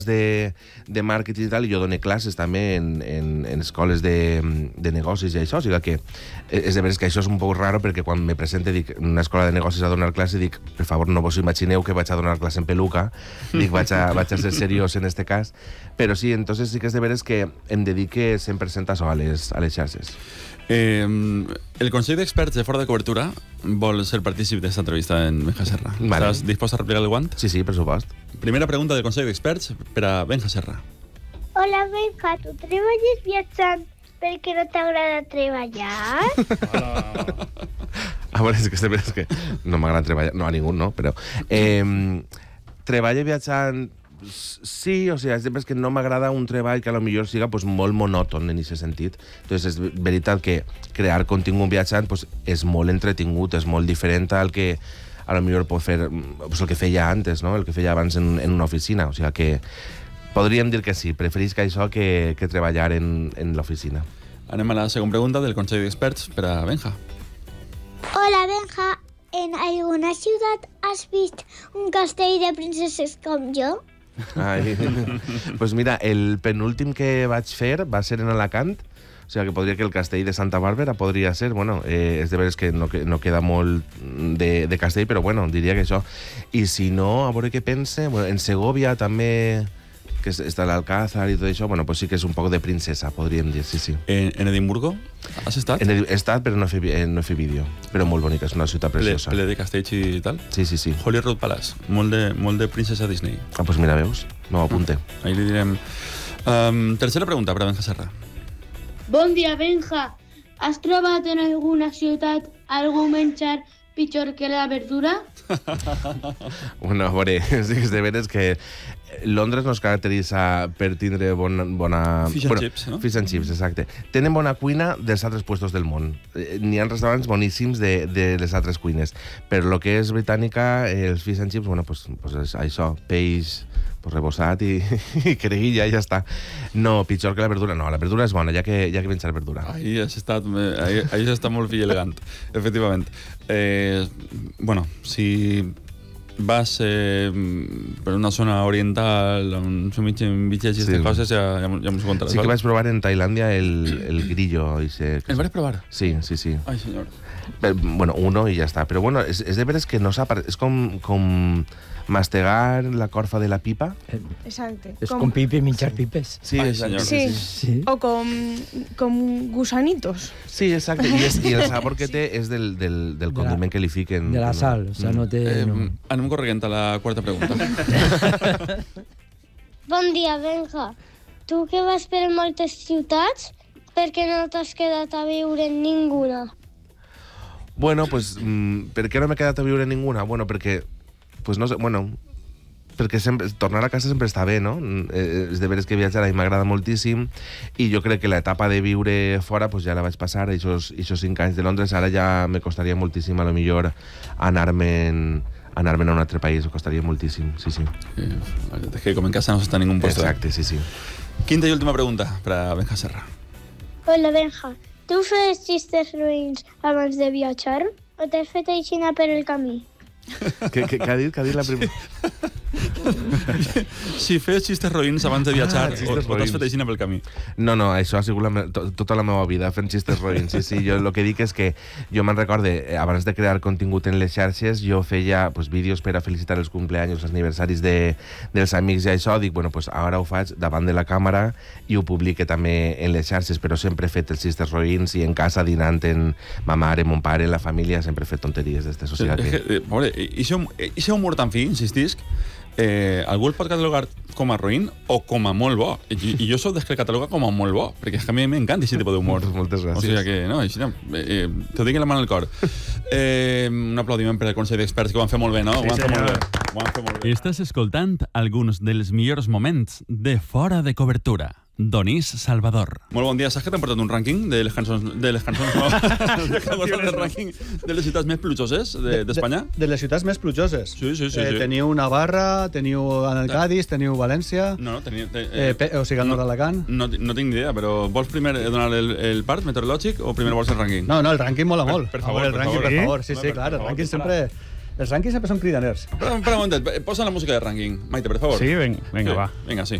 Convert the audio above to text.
de màrqueting i tal, i jo dono classes també en escoles de negocis i això, o sigui que és de veres que això és un poc raro perquè quan me presente dic en una escola de negocis a donar classe dic, per favor, no vos imagineu que vaig a donar classe en peluca, dic, vaig a ser seriós en este cas, però sí, entonces sí que és de veres que em dedique 100% a això, a les xarxes. El Consell d'Experts de Fora de Cobertura vol ser partícip d'esta entrevista en Benja Serra. Vale. Estàs dispost a replicar el guant? Sí, per supost. Primera pregunta del Consell d'Experts per a Benja Serra. Hola, Benja, tu treballes viatjant perquè no t'agrada treballar? A veure, és que no m'agrada treballar, no, a ningú no, però... Treballo viatjant... Sí, o sigui, és que no m'agrada un treball que potser siga molt monòton en aquest sentit. Entonces, és veritat que crear contingut viatjant és molt entretingut, és molt diferent al que potser pot fer el que feia antes, no? El que feia abans en una oficina. O sigui que podríem dir que sí, preferís que això que treballar en l'oficina. Anem a la segona pregunta del Consell d'Experts per a Benja. Hola, Benja, ¿en alguna ciudad has visto un castell de princeses com jo? Ai, pues mira, el penúltim que vaig fer va ser en Alacant, o sigui que podria que el castell de Santa Bàrbara podria ser, bueno, és de veres que no queda molt de castell, però bueno, diria que això. I si no, a veure què pense, bueno, en Segovia també, que està l'Alcázar i tot això, bueno, pues sí que és un poc de princesa, podríem dir, sí. En Edimburgo has estat? He estat, però no he fet vídeo. Però molt bonica, és una ciutat preciosa. Ple de castells i tal? Sí. Holyrood Palace, molt de princesa Disney. Ah, pues mira, veus? No ho apunte. Ahí li direm. Tercera pregunta per a Benja Serra. Bon dia, Benja. Has trobat en alguna ciutat algú menjar pitjor que la verdura? Bueno, a veure, sí que és de veres que Londres no es caracteritza per tindre bona... Fish and chips, no? Fish and chips, exacte. Tenen bona cuina dels altres puestos del món. N'hi ha restaurants boníssims de les altres cuines. Però el que és britànica, els fish and chips, bueno, pues és això, peix rebossat i creguilla, i ja està. No, pitjor que la verdura, no, la verdura és bona, ja que menjar verdura. Ahí has estat molt fill elegant, efectivament. Bueno, si vas per una zona oriental on són mitges i aquestes coses, ja m'ho contaràs. Sí que vaig provar en Tailàndia el grillo. El vas provar? Sí. Ai, senyor. Bueno, uno i ja està. Però bueno, és de veres que no sap... És com mastegar la corfa de la pipa. Exacte. És com pipe, menjar pipes. Sí, exacte. Sí. O com gusanitos. Sí, exacte. I el sabor que té és del condiment que li fiquen. De la sal, o sigui, no té... Anem corregent a la quarta pregunta. Bon dia, Benja. Tu que vas per moltes ciutats, per què no t'has quedat a viure en ninguna? Bueno, pues, per què no m'he quedat a viure en ninguna? Bueno, perquè... Pues no sé, bueno, perquè tornar a casa sempre està bé, no? És de veres que viatjar a mi m'agrada moltíssim i jo crec que l'etapa de viure fora pues ja la vaig passar, aquests 5 anys de Londres. Ara ja me costaria moltíssim, a lo millor, anar-me'n a un altre país, me costaria moltíssim, sí. És que com en casa no s'està en ningú puesto. Exacte, sí. Quinta i última pregunta per a Benja Serra. Hola, Benja. Tu fes xistes ruïns abans de viatjar o t'has fet aixina per el camí? Què ha dit la primera? Si fes xistes roïns abans de viatjar o t'has fet aixina pel camí. No, això ha sigut tota la meva vida fent xistes roïns. Sí, jo el que dic és que jo me'n recorde, abans de crear contingut en les xarxes, jo feia vídeos per a felicitar els cumpleaños, els aniversaris dels amics i això. Dic, bueno, ara ho faig davant de la càmera i ho publique també en les xarxes, però sempre he fet els xistes roïns i en casa dinant amb ma mare, mon pare, la família, sempre he fet tonteries d'estes. I això humor tan fi, insistisc, algú el pot catalogar com a roïn o com a molt bo. I jo soc dels que el cataloga com a molt bo, perquè és que a mi m'encanta aquest tipus d'humor. Moltes gràcies. O sigui que, no, així no, t'ho dic en la mà al cor. Un aplaudiment per al Consell d'Experts, que ho van fer molt bé, no? Ho van fer molt bé. Estàs escoltant alguns dels millors moments de Fora de Cobertura. Donís Salvador. Molt bon dia. Saps que t'hem portat un rànquing de les cançons del rànquing de les ciutats més plujoses d'Espanya? De les ciutats més plujoses? Sí. Teniu Navarra, teniu el Cádiz, teniu València... No, teniu... O sigui, el nord d'Alacant? No tinc ni idea, però vols primer donar el part meteorològic o primer vols el rànquing? No, el rànquing mola molt. Per favor, per favor. Sí, clar, el rànquing sempre... Els rànquings sempre són cridaners. Espera un momentet, posa la música de rànquing. Maite, per favor. Sí, venga, va. Vinga, sí.